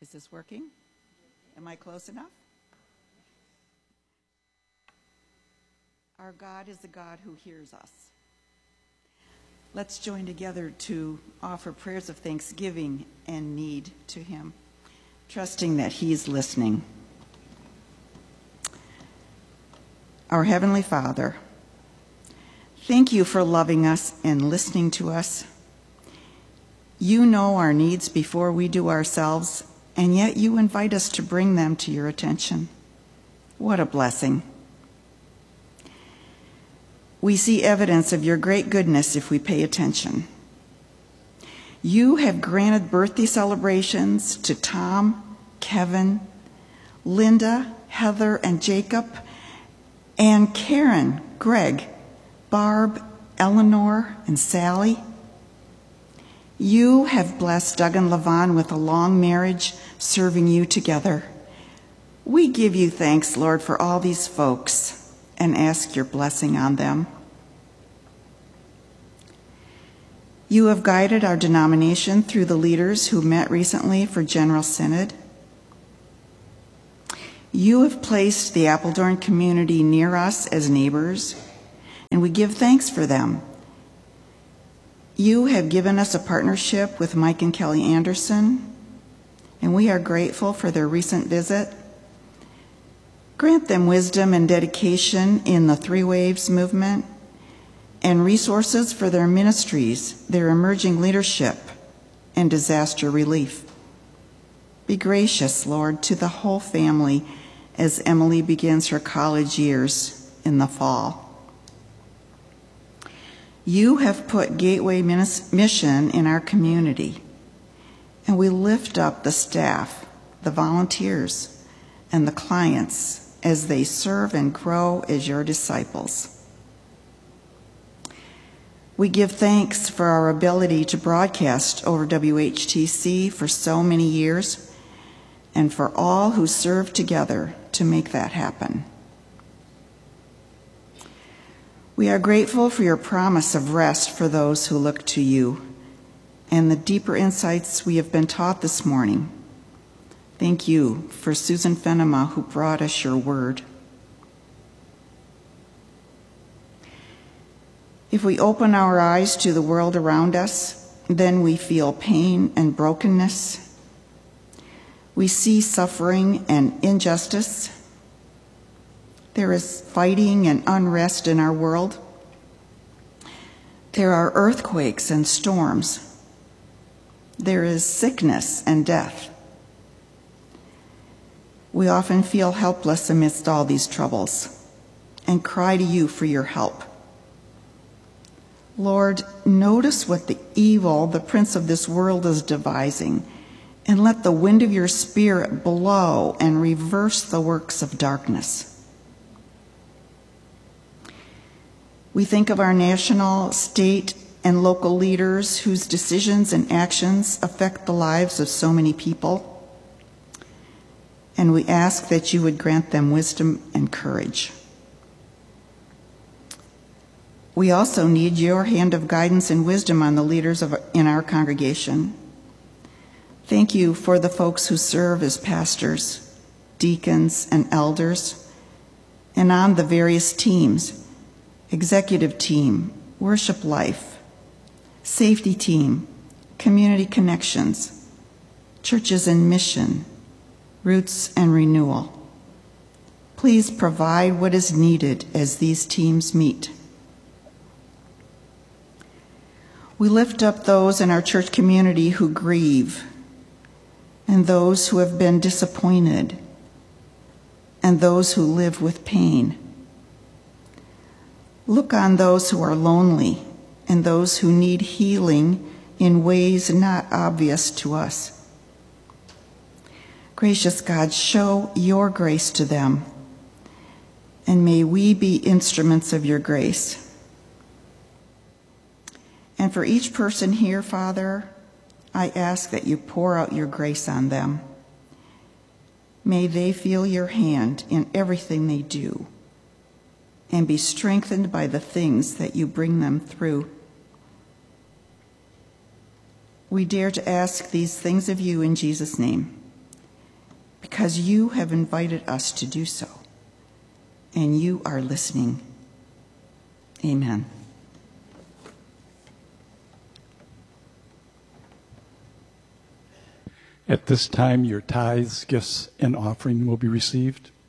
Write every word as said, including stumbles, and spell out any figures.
Is this working? Am I close enough? Our God is a God who hears us. Let's join together to offer prayers of thanksgiving and need to him, trusting that he's listening. Our Heavenly Father, thank you for loving us and listening to us. You know our needs before we do ourselves, and yet you invite us to bring them to your attention. What a blessing. We see evidence of your great goodness if we pay attention. You have granted birthday celebrations to Tom, Kevin, Linda, Heather, and Jacob, and Karen, Greg, Barb, Eleanor, and Sally. You have blessed Doug and Levon with a long marriage, serving you together. We give you thanks, Lord, for all these folks and ask your blessing on them. You have guided our denomination through the leaders who met recently for General Synod. You have placed the Appledorn community near us as neighbors, and we give thanks for them. You have given us a partnership with Mike and Kelly Anderson, and we are grateful for their recent visit. Grant them wisdom and dedication in the Three Waves movement and resources for their ministries, their emerging leadership, and disaster relief. Be gracious, Lord, to the whole family as Emily begins her college years in the fall. You have put Gateway Mission in our community, and we lift up the staff, the volunteers, and the clients as they serve and grow as your disciples. We give thanks for our ability to broadcast over W H T C for so many years, and for all who serve together to make that happen. We are grateful for your promise of rest for those who look to you and the deeper insights we have been taught this morning. Thank you for Susan Fenema, who brought us your word. If we open our eyes to the world around us, then we feel pain and brokenness. We see suffering and injustice. There is fighting and unrest in our world. There are earthquakes and storms. There is sickness and death. We often feel helpless amidst all these troubles and cry to you for your help. Lord, notice what the evil the prince of this world is devising, and let the wind of your Spirit blow and reverse the works of darkness. We think of our national, state, and local leaders whose decisions and actions affect the lives of so many people, and we ask that you would grant them wisdom and courage. We also need your hand of guidance and wisdom on the leaders of, in our congregation. Thank you for the folks who serve as pastors, deacons, and elders, and on the various teams, executive team, worship life, safety team, community connections, churches in mission, roots and renewal. Please provide what is needed as these teams meet. We lift up those in our church community who grieve, and those who have been disappointed, and those who live with pain. Look on those who are lonely and those who need healing in ways not obvious to us. Gracious God, show your grace to them, and may we be instruments of your grace. And for each person here, Father, I ask that you pour out your grace on them. May they feel your hand in everything they do and be strengthened by the things that you bring them through. We dare to ask these things of you in Jesus' name. because you have invited us to do so, and you are listening. Amen. At this time, your tithes, gifts, and offering will be received.